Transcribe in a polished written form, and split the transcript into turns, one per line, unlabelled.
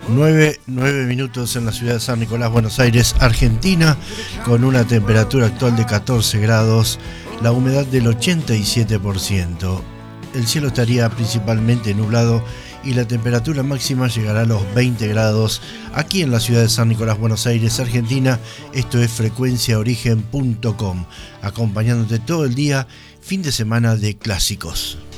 9 minutos en la ciudad de San Nicolás, Buenos Aires, Argentina, con una temperatura actual de 14 grados, la humedad del 87%. El cielo estaría principalmente nublado y la temperatura máxima llegará a los 20 grados aquí en la ciudad de San Nicolás, Buenos Aires, Argentina. Esto es frecuenciaorigen.com, acompañándote todo el día, fin de semana de clásicos.